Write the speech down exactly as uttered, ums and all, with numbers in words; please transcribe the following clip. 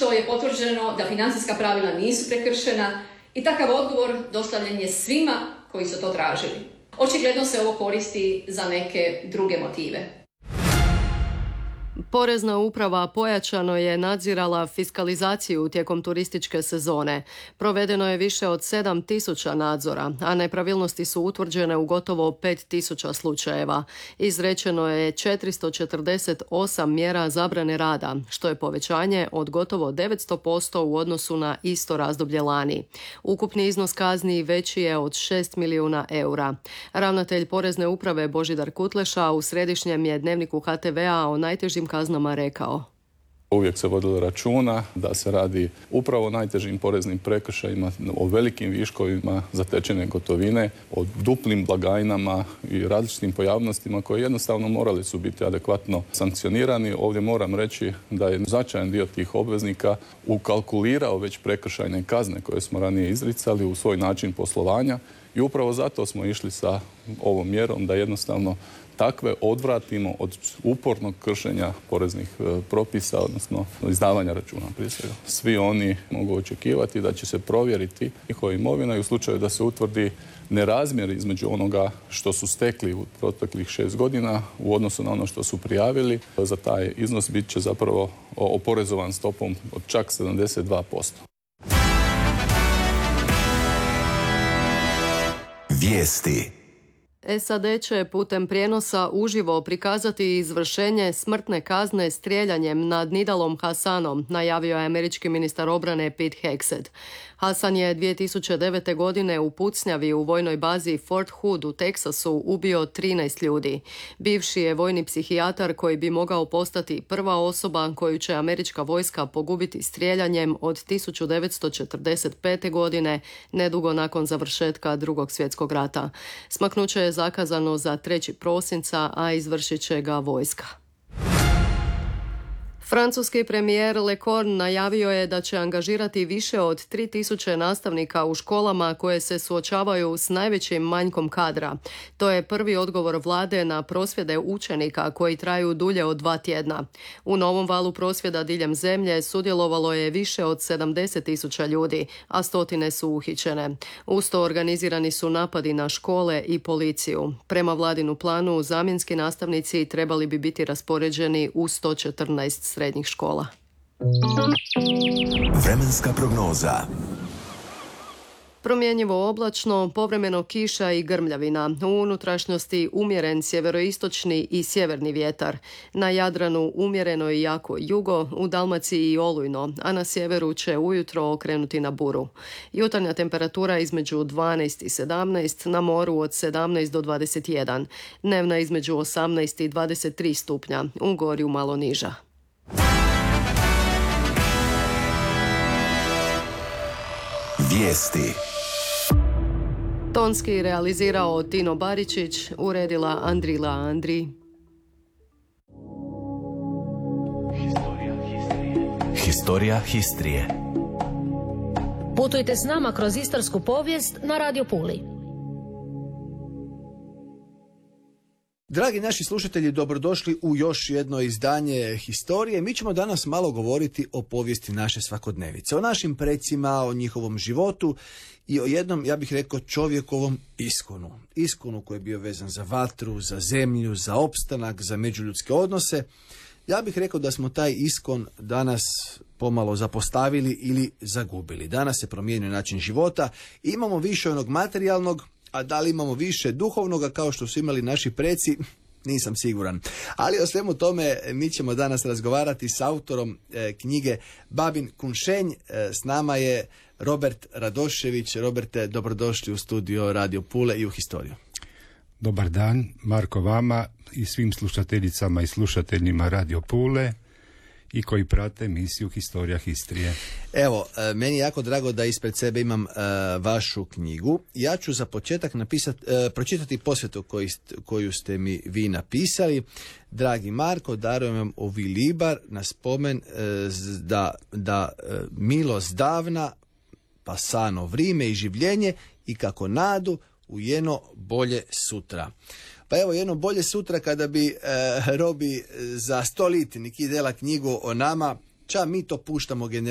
što je potvrđeno da financijska pravila nisu prekršena i takav odgovor dostavljen je svima koji su to tražili. Očigledno se ovo koristi za neke druge motive. Porezna uprava pojačano je nadzirala fiskalizaciju tijekom turističke sezone. Provedeno je više od sedam tisuća nadzora, a nepravilnosti su utvrđene u gotovo pet tisuća slučajeva. Izrečeno je četiristo četrdeset osam mjera zabrane rada, što je povećanje od gotovo devetsto posto u odnosu na isto razdoblje lani. Ukupni iznos kazni veći je od šest milijuna eura. Ravnatelj Porezne uprave Božidar Kutleša u središnjem je dnevniku ha te vea o najtežim kaznama rekao. Uvijek se vodilo računa da se radi upravo o najtežim poreznim prekršajima, o velikim viškovima zatečene gotovine, o duplim blagajnama i različitim pojavnostima koje jednostavno morali su biti adekvatno sankcionirani. Ovdje moram reći da je značajan dio tih obveznika ukalkulirao već prekršajne kazne koje smo ranije izricali u svoj način poslovanja i upravo zato smo išli sa ovom mjerom da jednostavno takve odvratimo od upornog kršenja poreznih propisa, odnosno izdavanja računa prije svega. Svi oni mogu očekivati da će se provjeriti njihova imovina i u slučaju da se utvrdi nerazmjer između onoga što su stekli u proteklih šest godina u odnosu na ono što su prijavili, za taj iznos bit će zapravo oporezovan stopom od čak sedamdeset dva posto. Vijesti. es a de će putem prijenosa uživo prikazati izvršenje smrtne kazne strijeljanjem nad Nidalom Hasanom, najavio je američki ministar obrane Pete Hegseth. Hasan je dvije tisuće devete. godine u pucnjavi u vojnoj bazi Fort Hood u Teksasu ubio trinaest ljudi. Bivši je vojni psihijatar koji bi mogao postati prva osoba koju će američka vojska pogubiti strijeljanjem od tisuću devetsto četrdeset pete. godine, nedugo nakon završetka Drugog svjetskog rata. Smaknuće je zakazano za trećeg prosinca, a izvršit će ga vojska. Francuski premijer Lecornu najavio je da će angažirati više od tri tisuće nastavnika u školama koje se suočavaju s najvećim manjkom kadra. To je prvi odgovor vlade na prosvjede učenika koji traju dulje od dva tjedna. U novom valu prosvjeda diljem zemlje sudjelovalo je više od sedamdeset tisuća ljudi, a stotine su uhićene. Uz to organizirani su napadi na škole i policiju. Prema vladinu planu, zamjenski nastavnici trebali bi biti raspoređeni u sto četrnaest srednjih škola. Vremenska prognoza. Promjenjivo oblačno, povremeno kiša i grmljavina. U unutrašnjosti umjeren sjeveroistočni i sjeverni vjetar. Na Jadranu umjereno i jako jugo, u Dalmaciji i olujno, a na sjeveru će ujutro okrenuti na buru. Jutarnja temperatura između dvanaest i sedamnaest, na moru od sedamnaest do dvadeset jedan. Dnevna između osamnaest i dvadeset tri stupnja, u Gorju malo niža. Vijesti. Tonski realizirao Tino Baričić, uredila Andrila Andri. Historija Histrije. Putujte s nama kroz istarsku povijest na Radio Puli. Dragi naši slušatelji, dobrodošli u još jedno izdanje Historije. Mi ćemo danas malo govoriti o povijesti naše svakodnevice, o našim precima, o njihovom životu i o jednom, ja bih rekao, čovjekovom iskonu. Iskonu koji je bio vezan za vatru, za zemlju, za opstanak, za međuljudske odnose. Ja bih rekao da smo taj iskon danas pomalo zapostavili ili zagubili. Danas se promijenio način života, imamo više onog materijalnog, a da li imamo više duhovnoga kao što su imali naši preci, nisam siguran. Ali o svemu tome mi ćemo danas razgovarati s autorom e, knjige Babin Kunšenj. E, s nama je Robert Radošević. Roberte, dobrodošli u studio Radio Pule i u Historiju. Dobar dan, Marko, vama i svim slušateljicama i slušateljima Radio Pule i koji prate emisiju Historija Histrije. Evo, meni je jako drago da ispred sebe imam uh, vašu knjigu. Ja ću za početak napisati, uh, pročitati posvetu koju, koju ste mi vi napisali. Dragi Marko, darujem vam ovi libar na spomen uh, da, da uh, milost davna, pa sano vrime i življenje i kako nadu u jedno bolje sutra. Pa evo, jedno bolje sutra kada bi e, Robi za sto litnik idela knjigu o nama, ča mi to puštamo